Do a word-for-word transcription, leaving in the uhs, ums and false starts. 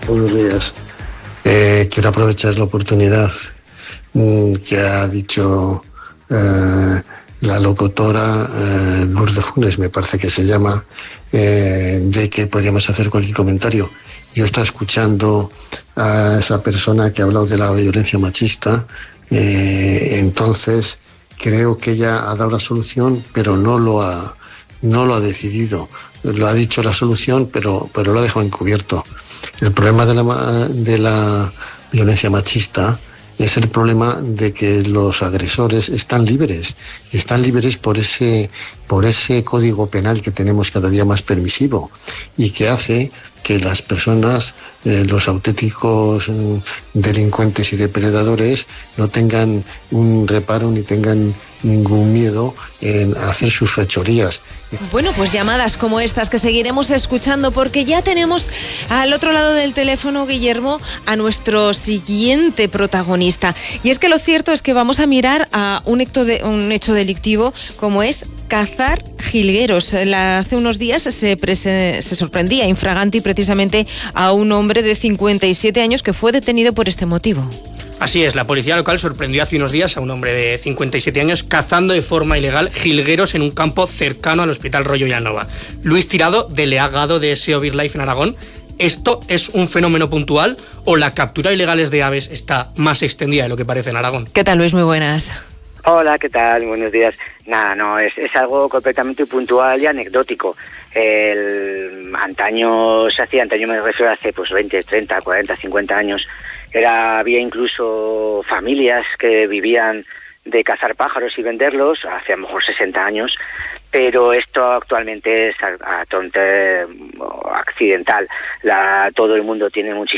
buenos días. Eh, quiero aprovechar la oportunidad mm, que ha dicho eh, la locutora eh, Lourdes Funes, me parece que se llama, eh, de que podríamos hacer cualquier comentario. Yo estaba escuchando a esa persona que ha hablado de la violencia machista, eh, entonces creo que ella ha dado la solución, pero no lo ha, no lo ha decidido. Lo ha dicho la solución, pero, pero lo ha dejado encubierto. El problema de la, de la violencia machista es el problema de que los agresores están libres, y están libres por ese, por ese código penal que tenemos cada día más permisivo y que hace que las personas, eh, los auténticos eh, delincuentes y depredadores no tengan un reparo ni tengan ningún miedo en hacer sus fechorías. Bueno, pues llamadas como estas que seguiremos escuchando, porque ya tenemos al otro lado del teléfono, Guillermo, a nuestro siguiente protagonista. Y es que lo cierto es que vamos a mirar a un hecho, de, un hecho delictivo como es cazar jilgueros. La, hace unos días se, prese, se sorprendía infraganti precisamente a un hombre de cincuenta y siete años que fue detenido por este motivo. Así es, la policía local sorprendió hace unos días a un hombre de cincuenta y siete años cazando de forma ilegal jilgueros en un campo cercano al Hospital Rollo Vilanova. Luis Tirado, delegado de S E O BirdLife en Aragón, ¿esto es un fenómeno puntual o la captura ilegal de aves está más extendida de lo que parece en Aragón? ¿Qué tal, Luis? Muy buenas. Hola, ¿qué tal? Buenos días. Nada, no, es, es algo completamente puntual y anecdótico. El antaño se hacía, antaño me refiero a hace pues veinte, treinta, cuarenta, cincuenta años, era había incluso familias que vivían de cazar pájaros y venderlos, hace a lo mejor sesenta años, pero esto actualmente es a, a tonte, accidental. La, todo el mundo tiene muchísimo